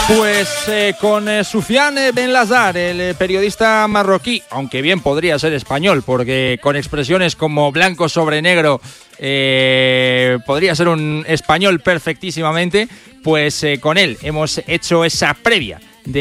Pues con Soufiane Benlazar, el periodista marroquí, aunque bien podría ser español, porque con expresiones como blanco sobre negro podría ser un español perfectísimamente, pues con él hemos hecho esa previa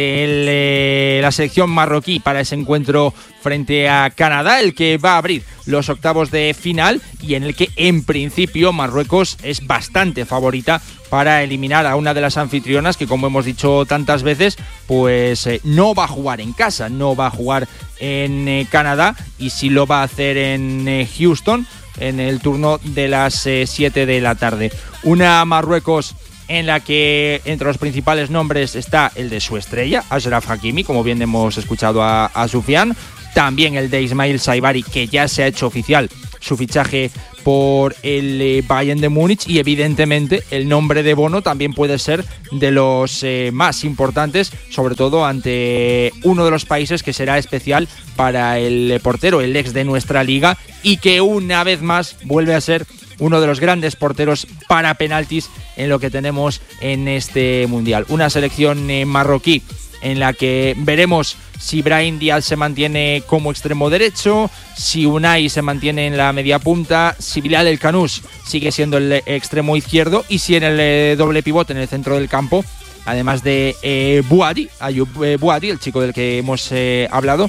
de la selección marroquí para ese encuentro frente a Canadá, el que va a abrir los octavos de final y en el que en principio Marruecos es bastante favorita para eliminar a una de las anfitrionas que, como hemos dicho tantas veces, pues no va a jugar en casa, no va a jugar en Canadá y sí lo va a hacer en Houston en el turno de las 7 de la tarde. Una Marruecos en la que entre los principales nombres está el de su estrella, Achraf Hakimi, como bien hemos escuchado a Soufiane, también el de Ismail Saibari, que ya se ha hecho oficial su fichaje por el Bayern de Múnich, y evidentemente el nombre de Bono también puede ser de los más importantes, sobre todo ante uno de los países que será especial para el portero, el ex de nuestra liga, y que una vez más vuelve a ser uno de los grandes porteros para penaltis en lo que tenemos en este mundial. Una selección marroquí en la que veremos si Brahim Díaz se mantiene como extremo derecho, si Unai se mantiene en la media punta, si Bilal El Kanous sigue siendo el extremo izquierdo y si en el doble pivote en el centro del campo, además de Bouhaddi, Ayoub Bouhaddi, el chico del que hemos hablado,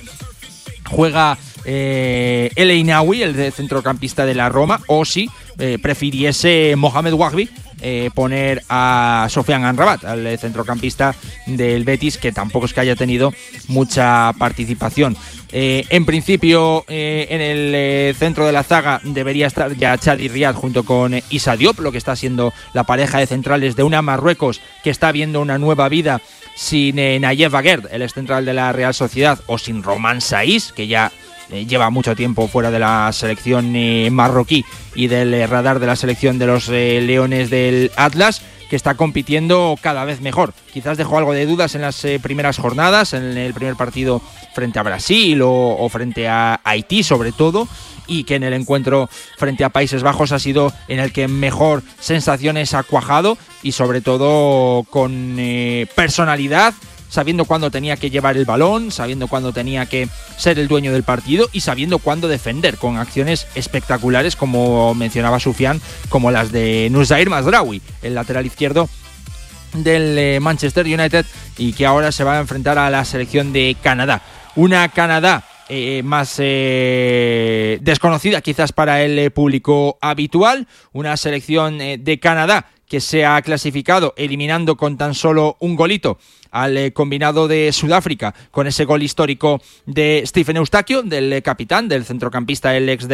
juega El Einaoui, el centrocampista de la Roma, o si prefiriese Mohamed Wahbi poner a Sofiane Amrabat, al centrocampista del Betis, que tampoco es que haya tenido mucha participación. En principio, en el centro de la zaga debería estar ya Chadi Riad junto con Issa Diop, lo que está siendo la pareja de centrales de una Marruecos que está viendo una nueva vida sin Nayef Aguerd, el excentral de la Real Sociedad, o sin Romain Saïs, que ya lleva mucho tiempo fuera de la selección marroquí y del radar de la selección de los Leones del Atlas, que está compitiendo cada vez mejor. Quizás dejó algo de dudas en las primeras jornadas, en el primer partido frente a Brasil o frente a Haití sobre todo, y que en el encuentro frente a Países Bajos ha sido en el que mejor sensaciones ha cuajado y sobre todo con personalidad, sabiendo cuándo tenía que llevar el balón, sabiendo cuándo tenía que ser el dueño del partido y sabiendo cuándo defender, con acciones espectaculares, como mencionaba Soufiane, como las de Nusayr Mazraoui, el lateral izquierdo del Manchester United, y que ahora se va a enfrentar a la selección de Canadá. Una Canadá más desconocida quizás para el público habitual, una selección de Canadá que se ha clasificado eliminando con tan solo un golito al combinado de Sudáfrica, con ese gol histórico de Stephen Eustáquio, del capitán, del centrocampista, el ex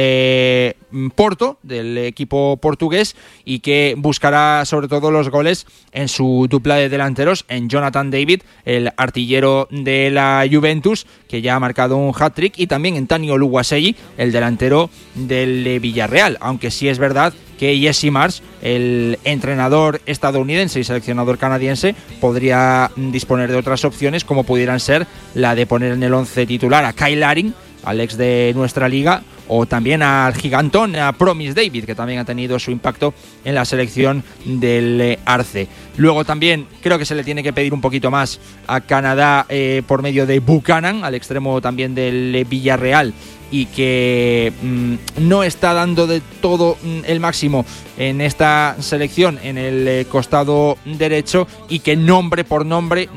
del Porto, del equipo portugués, y que buscará sobre todo los goles en su dupla de delanteros, en Jonathan David, el artillero de la Juventus, que ya ha marcado un hat-trick, y también en Tani Oluwaseyi, el delantero del Villarreal, aunque sí es verdad que Jesse Marsch, el entrenador estadounidense y seleccionador canadiense, podría disponer de otras opciones, como pudieran ser la de poner en el 11 titular a Kyle Larin, al ex de nuestra liga, o también al gigantón, a Promise David, que también ha tenido su impacto en la selección del Arce. Luego también creo que se le tiene que pedir un poquito más a Canadá por medio de Buchanan, al extremo también del Villarreal, y que no está dando de todo el máximo en esta selección en el costado derecho, y que nombre por nombre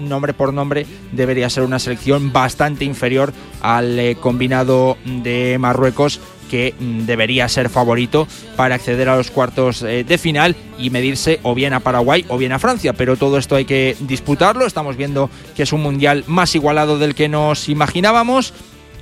debería ser una selección bastante inferior al combinado de Marruecos, que debería ser favorito para acceder a los cuartos de final y medirse o bien a Paraguay o bien a Francia, pero todo esto hay que disputarlo. Estamos viendo que es un mundial más igualado del que nos imaginábamos.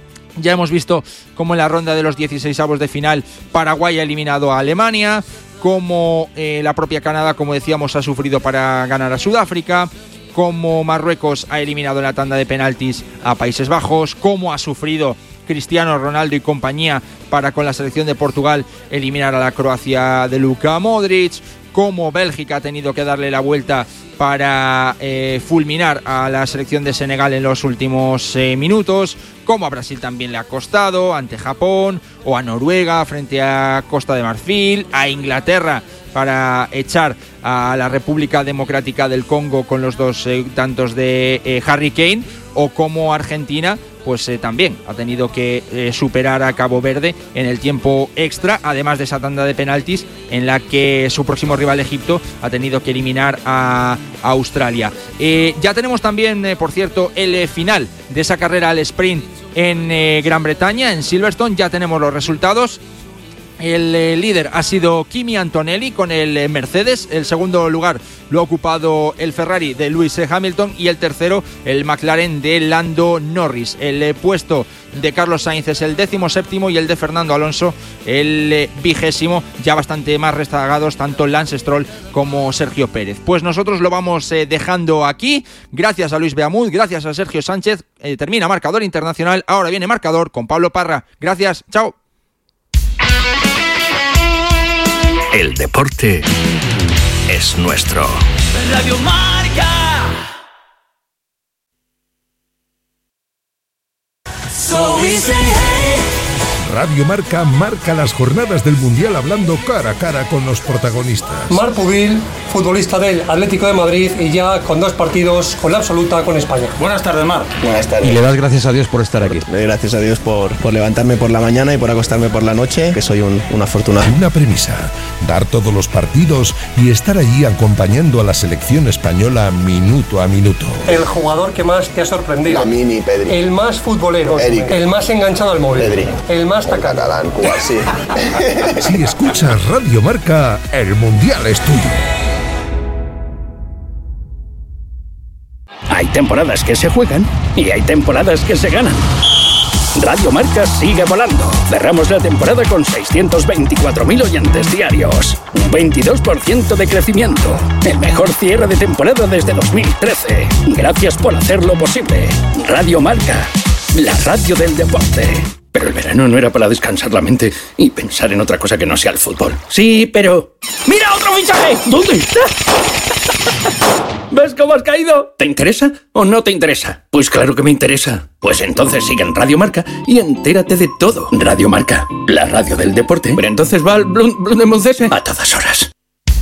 Ya hemos visto cómo en la ronda de los 16avos de final Paraguay ha eliminado a Alemania, cómo la propia Canadá, como decíamos, ha sufrido para ganar a Sudáfrica, cómo Marruecos ha eliminado en la tanda de penaltis a Países Bajos, cómo ha sufrido Cristiano Ronaldo y compañía para con la selección de Portugal eliminar a la Croacia de Luka Modric, cómo Bélgica ha tenido que darle la vuelta para fulminar a la selección de Senegal en los últimos minutos, como a Brasil también le ha costado ante Japón, o a Noruega frente a Costa de Marfil, a Inglaterra para echar a la República Democrática del Congo con los 2 tantos de Harry Kane, o como Argentina pues también ha tenido que superar a Cabo Verde en el tiempo extra, además de esa tanda de penaltis en la que su próximo rival Egipto ha tenido que eliminar a Australia. Ya tenemos también, por cierto, el final de esa carrera al sprint en Gran Bretaña, en Silverstone. Ya tenemos los resultados. El líder ha sido Kimi Antonelli con el Mercedes. El segundo lugar lo ha ocupado el Ferrari de Lewis Hamilton y el tercero el McLaren de Lando Norris. El puesto de Carlos Sainz es el 17º y el de Fernando Alonso el 20º, ya bastante más rezagados tanto Lance Stroll como Sergio Pérez. Pues nosotros lo vamos dejando aquí. Gracias a Luis Beamud, gracias a Sergio Sánchez. Termina Marcador Internacional, ahora viene Marcador con Pablo Parra. Gracias, chao. El deporte es nuestro. Radio Marca. So we say hey. Radio Marca marca las jornadas del Mundial hablando cara a cara con los protagonistas. Marc Pubil, futbolista del Atlético de Madrid y ya con 2 partidos con la absoluta con España. Buenas tardes, Marc. Buenas tardes. Y le das gracias a Dios por estar aquí. Le doy gracias a Dios por levantarme por la mañana y por acostarme por la noche, que soy un afortunado. Una premisa, dar todos los partidos y estar allí acompañando a la selección española minuto a minuto. El jugador que más te ha sorprendido. Lamini, Pedri. El más futbolero. Eric. El más enganchado al móvil. Pedri. El más tacán. Catalán, Cuba, sí. Si escuchas Radio Marca, el Mundial es tuyo. Hay temporadas que se juegan y hay temporadas que se ganan. Radio Marca sigue volando. Cerramos la temporada con 624.000 oyentes diarios. Un 22% de crecimiento. El mejor cierre de temporada desde 2013. Gracias por hacerlo posible. Radio Marca, la radio del deporte. Pero el verano no era para descansar la mente y pensar en otra cosa que no sea el fútbol. Sí, pero... ¡Mira otro fichaje! ¿Dónde está? ¿Ves cómo has caído? ¿Te interesa o no te interesa? Pues claro que me interesa. Pues entonces sigue en Radio Marca y entérate de todo. Radio Marca, la radio del deporte. Pero entonces va al Blum de Moncese a todas horas.